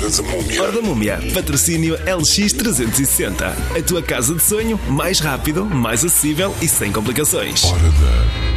da Múmia. Hora da Múmia. Patrocínio LX360. A tua casa de sonho mais rápido, mais acessível e sem complicações. Hora da